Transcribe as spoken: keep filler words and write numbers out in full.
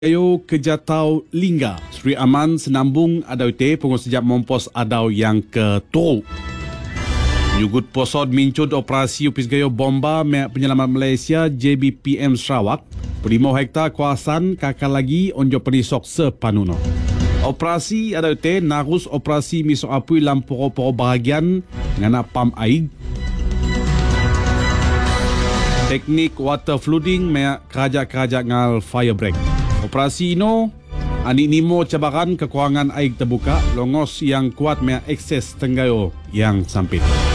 Ayo kejatau lingga Sri Aman senambung adau te pengus sejak mompos adau yang ke-tujuh. Nyugut posod mincud operasi upis gayo bomba penyelamat Malaysia J B P M Sarawak. Lima hektar kawasan kakak lagi onjo penisok sepanuno. Operasi adau te narus operasi misok apui lam poro-poro bahagian ngana pam aig. Teknik water flooding me kerajak-kerajak ngal fire break. Operasi ino ani nimo cabaran kekurangan air terbuka longos yang kuat me akses tenggayo yang sempit.